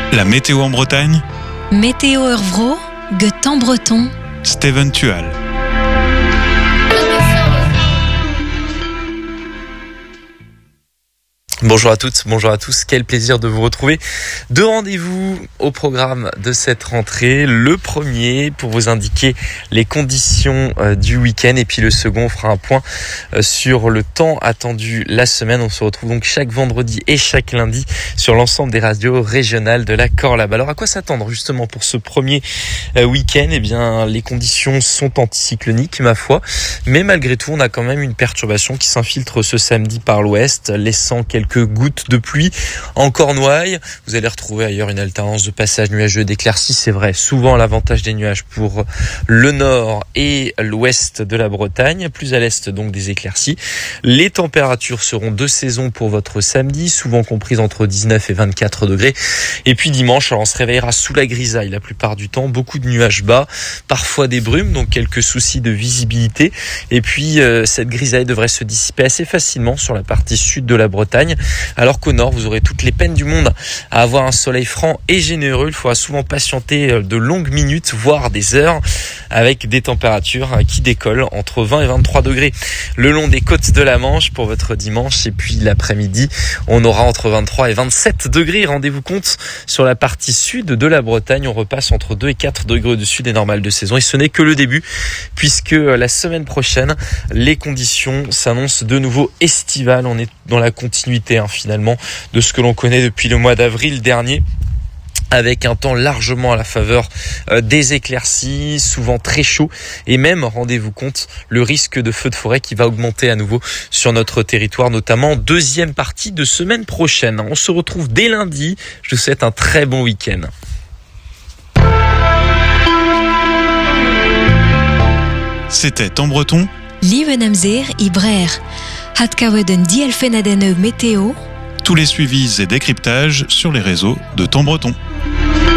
La météo en Bretagne, Météo Eurvro, temps breton. Steven Tual. Bonjour à toutes, bonjour à tous, quel plaisir de vous retrouver. Deux rendez-vous au programme de cette rentrée. Le premier pour vous indiquer les conditions du week-end et puis le second on fera un point sur le temps attendu la semaine. On se retrouve donc chaque vendredi et chaque lundi sur l'ensemble des radios régionales de la Corlab. Alors à quoi s'attendre justement pour ce premier week-end ? Eh bien les conditions sont anticycloniques ma foi, mais malgré tout on a quand même une perturbation qui s'infiltre ce samedi par l'ouest, laissant quelques gouttes de pluie en Cornouailles. Vous allez retrouver ailleurs une alternance de passages nuageux et d'éclaircies, c'est vrai, souvent l'avantage des nuages pour le nord et l'ouest de la Bretagne, plus à l'est donc des éclaircies. Les températures seront de saison pour votre samedi, souvent comprises entre 19 et 24 degrés. Et puis dimanche, alors on se réveillera sous la grisaille la plupart du temps, beaucoup de nuages bas, parfois des brumes, donc quelques soucis de visibilité. Et puis cette grisaille devrait se dissiper assez facilement sur la partie sud de la Bretagne, alors qu'au nord vous aurez toutes les peines du monde à avoir un soleil franc et généreux. Il faudra souvent patienter de longues minutes, voire des heures, avec des températures qui décollent entre 20 et 23 degrés le long des côtes de la Manche pour votre dimanche. Et puis l'après-midi on aura entre 23 et 27 degrés. Rendez-vous compte, sur la partie sud de la Bretagne on repasse entre 2 et 4 degrés au-dessus des normales de saison, et ce n'est que le début puisque la semaine prochaine les conditions s'annoncent de nouveau estivales. On est dans la continuité finalement de ce que l'on connaît depuis le mois d'avril dernier, avec un temps largement à la faveur des éclaircies, souvent très chaud, et même, rendez-vous compte, le risque de feu de forêt qui va augmenter à nouveau sur notre territoire, notamment en deuxième partie de semaine prochaine. On se retrouve dès lundi. Je vous souhaite un très bon week-end. C'était en breton. Lieve Namzer i Brer. Hat kaweden dielfenadene météo. Tous les suivis et décryptages sur les réseaux de Temps Breton.